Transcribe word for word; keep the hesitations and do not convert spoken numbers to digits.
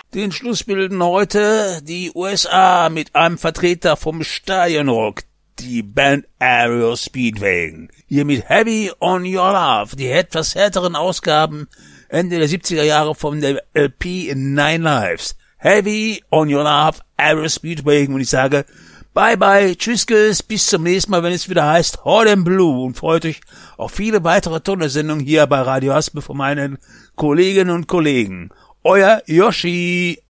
Den Schluss bilden heute die U S A mit einem Vertreter vom Stadionrock, die Band Aero Speedwagon. Hier mit Heavy on Your Love, die etwas härteren Ausgaben Ende der siebziger Jahre von der L P Nine Lives. Heavy on Your Love, Aero Speedwagon. Und ich sage bye bye, tschüss, tschüss, bis zum nächsten Mal, wenn es wieder heißt Hot and Blue. Und freut euch auf viele weitere tolle Sendungen hier bei Radio Haspe von meinen Kolleginnen und Kollegen. Euer Yoshi.